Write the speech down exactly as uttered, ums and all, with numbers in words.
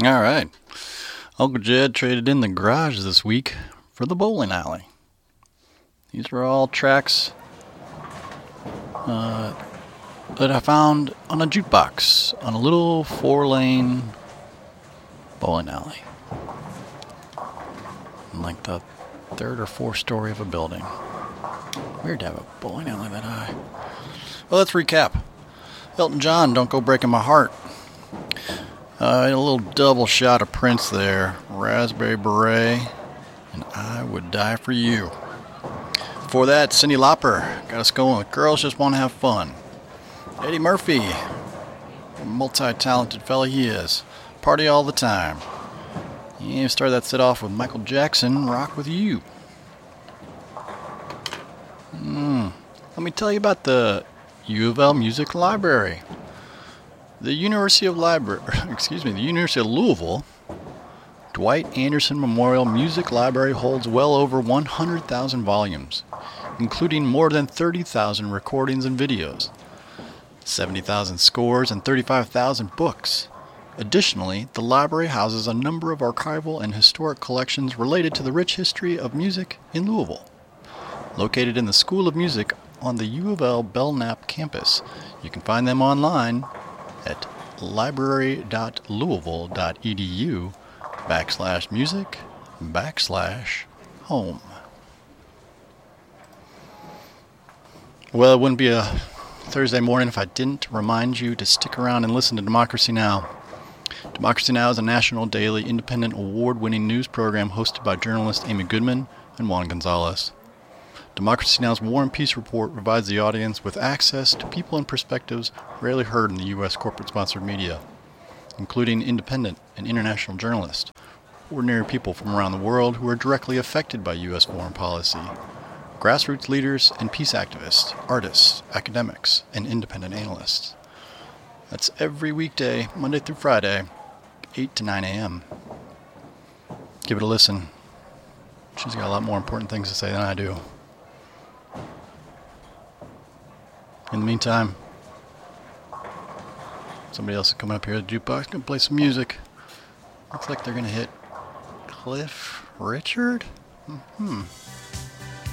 All right. Uncle Jed traded in the garage this week for the bowling alley. These are all tracks uh, that I found on a jukebox on a little four-lane bowling alley. In like the third or fourth story of a building. Weird to have a bowling alley that high. Well, let's recap. Elton John, Don't Go Breaking My Heart. Uh, a little double shot of Prince there. Raspberry Beret and I Would Die For You. Before that, Cyndi Lauper got us going with Girls Just Want to Have Fun. Eddie Murphy, a multi-talented fella he is. Party All the Time. And started that set off with Michael Jackson, Rock With You. Mm. Let me tell you about the U of L Music Library. The University of Library, excuse me, the University of Louisville Dwight Anderson Memorial Music Library holds well over one hundred thousand volumes, including more than thirty thousand recordings and videos, seventy thousand scores, and thirty-five thousand books. Additionally, the library houses a number of archival and historic collections related to the rich history of music in Louisville. Located in the School of Music on the U of L Belknap campus, you can find them online at library.louisville.edu backslash music backslash home. Well, it wouldn't be a Thursday morning if I didn't remind you to stick around and listen to Democracy Now! Democracy Now! Is a national, daily, independent, award-winning news program hosted by journalists Amy Goodman and Juan Gonzalez. Democracy Now!'s War and Peace Report provides the audience with access to people and perspectives rarely heard in the U S corporate-sponsored media, including independent and international journalists, ordinary people from around the world who are directly affected by U S foreign policy, grassroots leaders and peace activists, artists, academics, and independent analysts. That's every weekday, Monday through Friday, eight to nine a.m. Give it a listen. She's got a lot more important things to say than I do. In the meantime, somebody else is coming up here at the jukebox, gonna play some music. Looks like they're gonna hit Cliff Richard? Hmm.